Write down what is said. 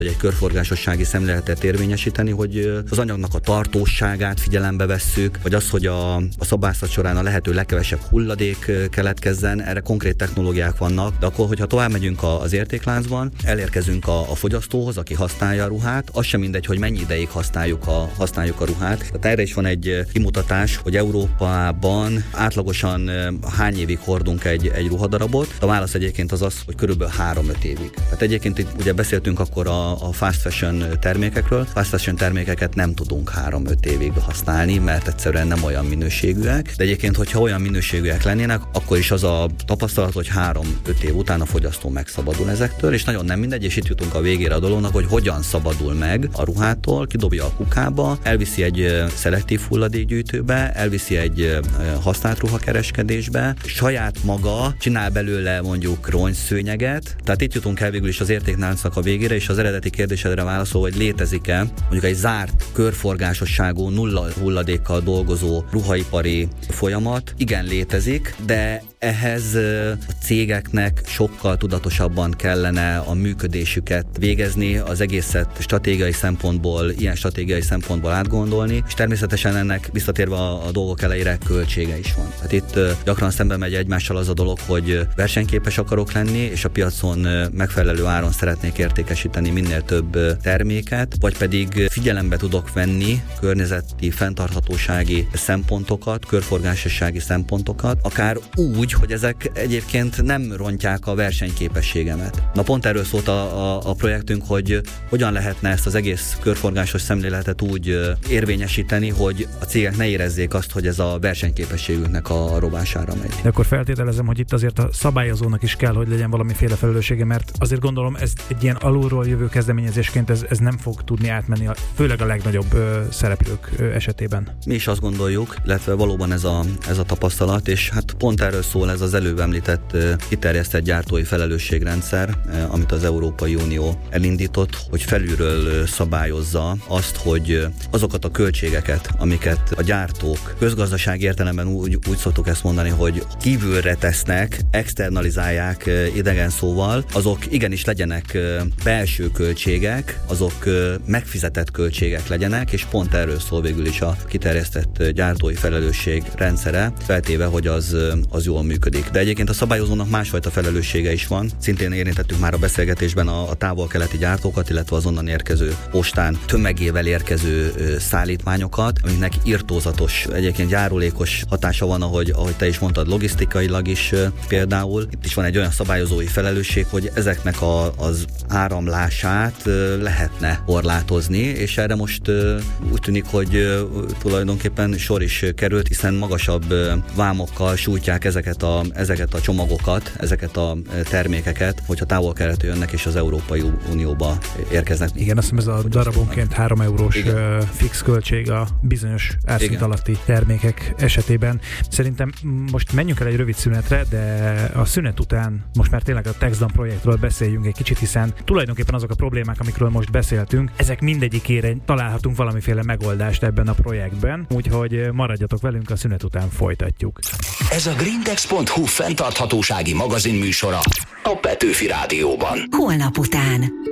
hogy egy körforgásossági szemléletet érvényesíteni, hogy az anyagnak a tartóságát figyelembe vesszük, vagy az, hogy a szabászat során a lehető legkevesebb hulladék keletkezzen, erre konkrét technológiák vannak, de akkor, hogyha tovább megyünk az értékláncban, elérkezünk a fogyasztóhoz, aki használja a ruhát, az sem mindegy, hogy mennyi ideig használjuk a ruhát. Tehát erre is van egy kimutatás, hogy Európában átlagosan hány évig hordunk egy ruhadarabot. A válasz egyébként az, hogy körülbelül 3-5 évig. Tehát egyébként itt ugye beszéltünk akkor a fast fashion termékekről. Fast fashion termékeket nem tudunk 3-5 évig használni, mert egyszerűen nem olyan minőségűek. De egyébként, hogyha olyan minőségűek lennének, akkor is az a tapasztalat, hogy 3-5 év után a fogyasztó megszabadul ezektől, és nagyon nem mindegy, és itt jutunk a végére a dolognak, hogy hogyan szabadul meg a ruhától, kidobja a kukába, elviszi egy szelektív hulladékgyűjtőbe, elviszi egy használt ruhakereskedésbe, saját maga csinál belőle mondjuk rongyszőnyeget. Tehát itt jutunk el végül is az értékláncnak a végére, és az eredeti kérdésedre válaszol, hogy létezik-e mondjuk egy zárt körforgásosságú, nulla hulladékkal dolgozó ruhaipari folyamat. Igen, létezik, de ehhez a cégeknek sokkal tudatosabban kellene a működésüket végezni, az egészet stratégiai szempontból átgondolni, és természetesen ennek visszatérve a dolgok elejére költsége is van. Hát itt gyakran szembe megy egymással az a dolog, hogy versenyképes akarok lenni, és a piacon megfelelő áron szeretnék értékesíteni minél több terméket, vagy pedig figyelembe tudok venni környezeti fenntarthatósági szempontokat, körforgásossági szempontokat, akár úgy, hogy ezek egyébként nem rontják a versenyképességemet. Na pont erről szólt a projektünk, hogy hogyan lehetne ezt az egész körforgásos szemléletet úgy érvényesíteni, hogy a cégek ne érezzék azt, hogy ez a versenyképességüknek a rovására megy. De akkor feltételezem, hogy itt azért a szabályozónak is kell, hogy legyen valamiféle felelőssége, mert azért gondolom, ez egy ilyen alulról jövő kezdeményezésként ez nem fog tudni átmenni, főleg a legnagyobb szereplők esetében. Mi is azt gondoljuk, illetve valóban ez a tapasztalat, és hát pont erről szól ez az előbb említett kiterjesztett gyártói felelősségrendszer, amit az Európai Unió elindított, hogy felülről szabályozza azt, hogy azokat a költségeket, amiket a gyártók közgazdasági értelemben úgy szoktuk ezt mondani, hogy kívülre tesznek, externalizálják idegen szóval, azok igenis legyenek belső költségek, azok megfizetett költségek legyenek, és pont erről szól végül is a kiterjesztett gyártói felelősség rendszere, feltéve, hogy az jól működik. De egyébként a szabályozónak másfajta felelőssége is van. Szintén érintettük már a beszélgetésben a távol-keleti gyártókat, illetve az onnan érkező postán tömegével érkező szállítmányokat, amiknek irtózatos, egyébként járulékos hatása van, ahogy te is mondtad, logisztikailag is például. Itt is van egy olyan szabályozói felelősség, hogy ezeknek az áramlását lehetne korlátozni, és erre most úgy tűnik, hogy tulajdonképpen sor is került, hiszen magasabb vámokkal sújtják ezeket a csomagokat, ezeket a termékeket, hogyha távol-keletről jönnek és az Európai Unióba érkeznek. Igen, azt hiszem ez a darabonként 3 eurós fix költség a bizonyos árszint alatti termékek esetében. Szerintem most menjünk el egy rövid szünetre, de a szünet után most már tényleg a TexDan projektről beszéljünk egy kicsit, hiszen tulajdonképpen azok a problémák, amikről most beszéltünk, ezek mindegyikére találhatunk valamiféle megoldást ebben a projektben, úgyhogy maradjatok velünk, a szünet után folytatjuk. Ez a greentex.hu fenntarthatósági magazinműsora a Petőfi Rádióban. Holnap után.